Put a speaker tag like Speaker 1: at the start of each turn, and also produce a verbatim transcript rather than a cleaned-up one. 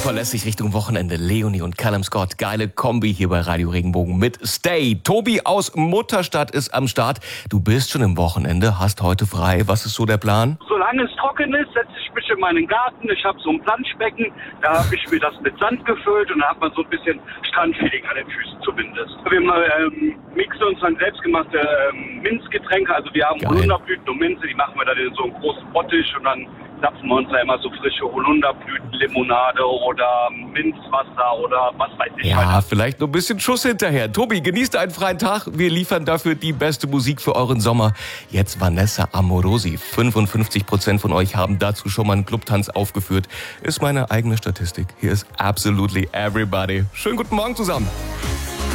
Speaker 1: verlässlich Richtung Wochenende. Leonie und Callum Scott, geile Kombi hier bei Radio Regenbogen mit Stay. Tobi aus Mutterstadt ist am Start. Du bist schon im Wochenende, hast heute frei. Was ist so der Plan?
Speaker 2: Solange es trocken ist, setze ich mich in meinen Garten. Ich habe so ein Planschbecken, da habe ich mir das mit Sand gefüllt und da hat man so ein bisschen Strandfeeling an den Füßen zumindest. Wir ähm, mixen uns dann selbstgemachte ähm, Minzgetränke, also wir haben Holunderblüten und Minze, die machen wir dann in so einen großen Bottich und dann zapfen wir uns da immer so frische Holunderblütenlimonade oder Minzwasser oder was weiß ich.
Speaker 1: Ja,
Speaker 2: weiter.
Speaker 1: Vielleicht noch ein bisschen Schuss hinterher. Tobi, genießt einen freien Tag. Wir liefern dafür die beste Musik für euren Sommer. Jetzt Vanessa Amorosi. fünfundfünfzig Prozent von euch haben dazu schon mal einen Clubtanz aufgeführt. Ist meine eigene Statistik. Hier ist Absolutely Everybody. Schönen guten Morgen zusammen.